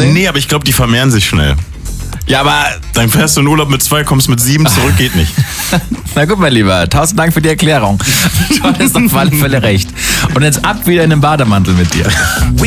sehen? Nee, aber ich glaube, die vermehren sich schnell. Ja, aber Dann fährst du in Urlaub mit 2, kommst mit 7 zurück, geht nicht. na gut, mein Lieber, 1000 Dank für die Erklärung. Du hattest auf alle Fälle recht. Und jetzt ab wieder in den Bademantel mit dir.